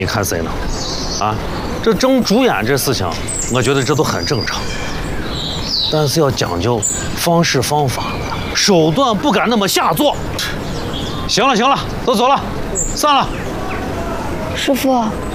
你看谁呢？啊，这争主演这事情，我觉得这都很正常，但是要讲究方式方法，手段不敢那么下作。行了，都走了，散了。 师傅。